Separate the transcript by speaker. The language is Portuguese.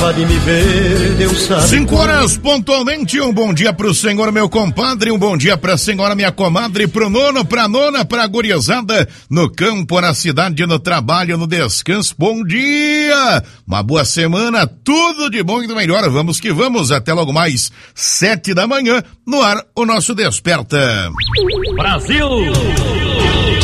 Speaker 1: precisava de me ver, Deus sabe.
Speaker 2: 5 horas pontualmente, um bom dia pro senhor, meu compadre, um bom dia pra senhora, minha comadre, pro nono, pra nona, pra gurizada, no campo, na cidade, no trabalho, no descanso, bom dia! Uma boa semana, tudo de bom e do melhor, vamos que vamos, até logo mais, 7 da manhã, no ar, o nosso Desperta.
Speaker 3: Brasil!